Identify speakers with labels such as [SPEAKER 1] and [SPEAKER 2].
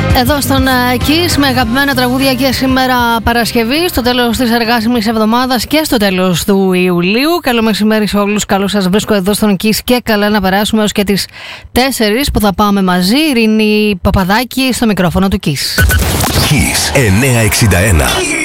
[SPEAKER 1] Εδώ στον Kiss με αγαπημένα τραγούδια και σήμερα Παρασκευή, στο τέλος της εργάσιμης εβδομάδας και στο τέλος του Ιουλίου. Καλό μεσημέρι σε όλους, καλώς σας βρίσκω εδώ στον Kiss και καλά να περάσουμε έως και τις 4 που θα πάμε μαζί. Ειρήνη Παπαδάκη στο μικρόφωνο του Kiss.
[SPEAKER 2] Kiss 961.